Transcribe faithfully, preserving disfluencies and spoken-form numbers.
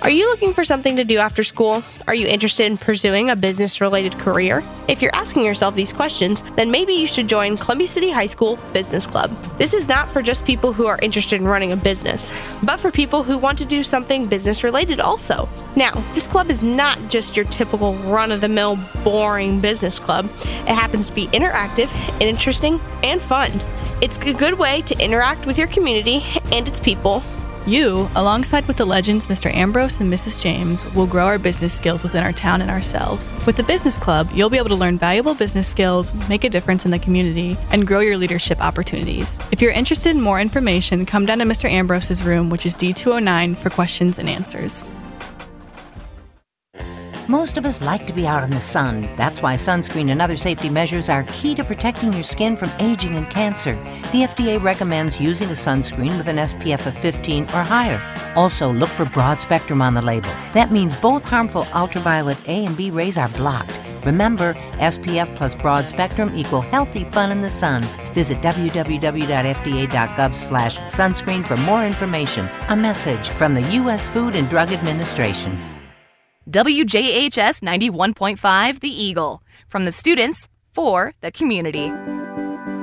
Are you looking for something to do after school? Are you interested in pursuing a business-related career? If you're asking yourself these questions, then maybe you should join Columbia City High School Business Club. This is not for just people who are interested in running a business, but for people who want to do something business-related also. Now, this club is not just your typical run-of-the-mill, boring business club. It happens to be interactive, interesting, and fun. It's a good way to interact with your community and its people. You, alongside with the legends Mister Ambrose and Missus James, will grow our business skills within our town and ourselves. With the Business Club, you'll be able to learn valuable business skills, make a difference in the community, and grow your leadership opportunities. If you're interested in more information, come down to Mister Ambrose's room, which is D two oh nine, for questions and answers. Most of us like to be out in the sun. That's why sunscreen and other safety measures are key to protecting your skin from aging and cancer. The F D A recommends using a sunscreen with an S P F of fifteen or higher. Also, look for broad spectrum on the label. That means both harmful ultraviolet A and B rays are blocked. Remember, S P F plus broad spectrum equal healthy fun in the sun. Visit w w w dot f d a dot gov slash sunscreen for more information. A message from the U S Food and Drug Administration. W J H S ninety-one point five The Eagle. From the students, for the community.